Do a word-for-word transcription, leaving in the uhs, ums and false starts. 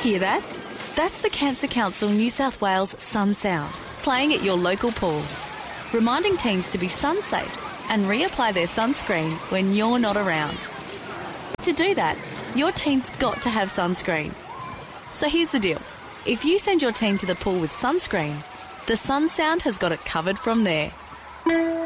Hear that? That's the Cancer Council New South Wales Sun Sound, playing at your local pool, reminding teens to be sun safe and reapply their sunscreen when you're not around. To do that, your teen's got to have sunscreen. So here's the deal. If you send your teen to the pool with sunscreen, the Sun Sound has got it covered from there.